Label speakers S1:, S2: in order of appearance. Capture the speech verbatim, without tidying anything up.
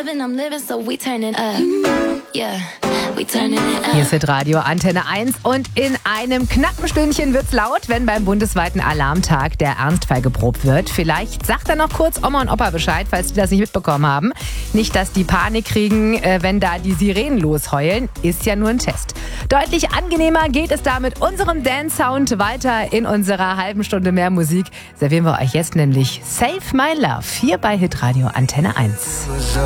S1: loving, I'm living, so we turning up. Yeah, we turning it up.
S2: Hier ist Hitradio Antenne eins und in einem knappen Stündchen wird's laut, wenn beim bundesweiten Alarmtag der Ernstfall geprobt wird. Vielleicht sagt er noch kurz Oma und Opa Bescheid, falls die das nicht mitbekommen haben. Nicht, dass die Panik kriegen, wenn da die Sirenen losheulen. Ist ja nur ein Test. Deutlich angenehmer geht es da mit unserem Dance-Sound weiter in unserer halben Stunde mehr Musik. Servieren wir euch jetzt nämlich Save My Love hier bei Hitradio Antenne eins.